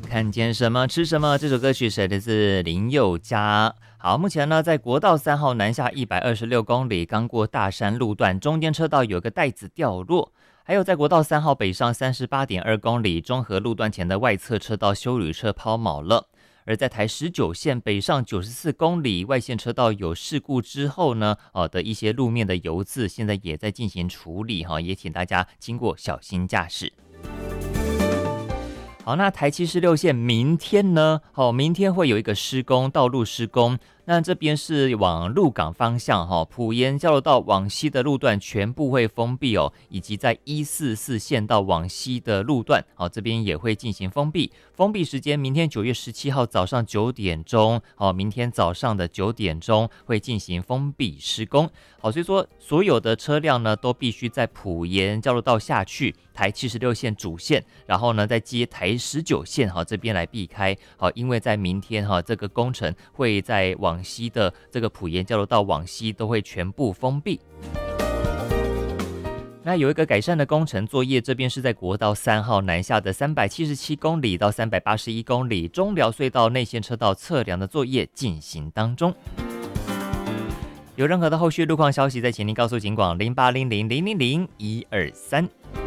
看见什么吃什么，这首歌曲是来自林宥嘉。好，目前呢，在国道3号南下126公里，刚过大山路段，中间车道有个带子掉落。还有在国道3号北上38.2公里，中和路段前的外侧车道休旅车抛锚了。而在台19线北上94公里，外线车道有事故之后呢，的一些路面的油渍，现在也在进行处理哈，也请大家经过小心驾驶。好，那台76线明天呢？明天会有一个施工，道路施工。那这边是往鹿港方向埔盐交流道往西的路段全部会封闭哦，以及在144线道往西的路段，这边也会进行封闭。封闭时间明天9月17号早上9点钟，明天早上的9点钟会进行封闭施工。好，所以说所有的车辆呢都必须在埔盐交流道下去，台76线主线，然后呢再接台19线这边来避开。好，因为在明天这个工程会在往西的这个埔盐交流道往西都会全部封闭。那有一个改善的工程作业，这边是在国道3号南下的377公里到381公里中寮隧道内线车道测量的作业进行当中。有任何的后续路况消息，再请您告诉警广0800000123。